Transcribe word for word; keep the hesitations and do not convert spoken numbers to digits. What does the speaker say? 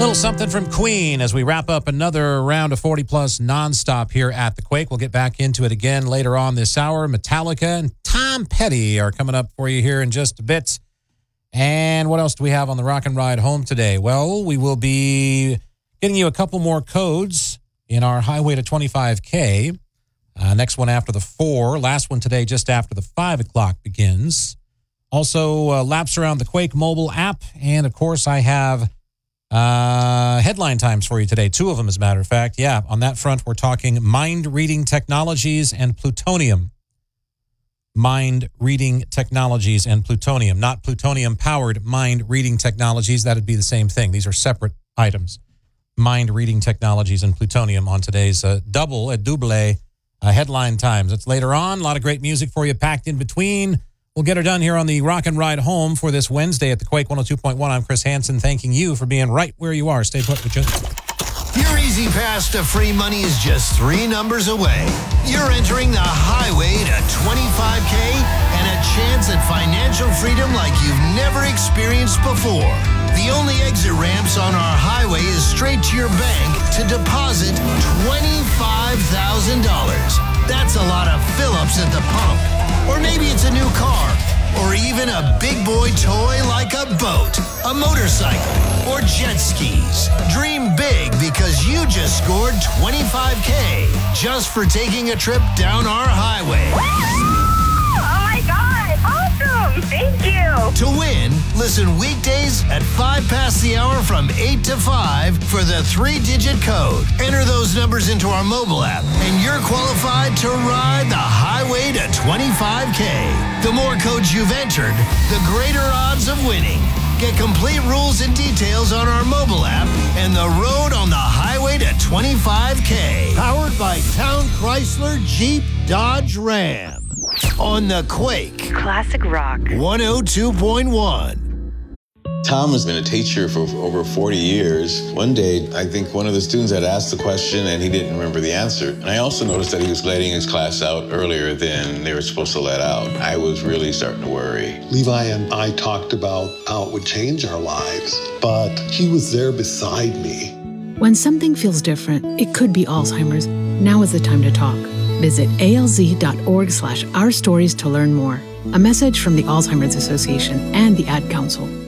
Little something from Queen as we wrap up another round of forty plus nonstop here at the Quake. We'll get back into it again later on this hour. Metallica and Tom Petty are coming up for you here in just a bit. And what else do we have on the Rock and Ride home today? Well, we will be getting you a couple more codes in our Highway to twenty-five K. Uh, next one after the four. Last one today just after the five o'clock begins. Also, uh, laps around the Quake mobile app. And, of course, I have uh, headline times for you today. Two of them, as a matter of fact. Yeah, on that front, we're talking mind-reading technologies and plutonium. Mind-reading technologies and plutonium. Not plutonium-powered mind-reading technologies. That would be the same thing. These are separate items. Mind-reading technologies and plutonium on today's uh, double, a double uh, headline times. It's later on. A lot of great music for you packed in between. We'll get her done here on the Rock and Ride home for this Wednesday at the Quake one oh two point one. I'm Chris Hansen, thanking you for being right where you are. Stay put with you. Your easy pass to free money is just three numbers away. You're entering the highway to twenty-five K and a chance at financial freedom like you've never experienced before. The only exit ramps on our highway is straight to your bank to deposit twenty-five thousand dollars. That's a lot of fill-ups at the pump. Or maybe it's a new car, or even a big boy toy like a boat, a motorcycle, or jet skis. Dream big because you just scored twenty-five K just for taking a trip down our highway. Oh my God, awesome, thank you. To win, listen weekdays at five past the hour from eight to five for the three-digit code. Enter those numbers into our mobile app, and you're qualified to ride the highway to twenty-five K. The more codes you've entered, the greater odds of winning. Get complete rules and details on our mobile app and the road on the highway to twenty-five K. Powered by Town Chrysler Jeep Dodge Ram. On the Quake. Classic rock. one oh two point one. Tom has been a teacher for over forty years. One day, I think one of the students had asked the question and he didn't remember the answer. And I also noticed that he was letting his class out earlier than they were supposed to let out. I was really starting to worry. Levi and I talked about how it would change our lives, but he was there beside me. When something feels different, it could be Alzheimer's. Now is the time to talk. Visit alz.org slash our stories to learn more. A message from the Alzheimer's Association and the Ad Council.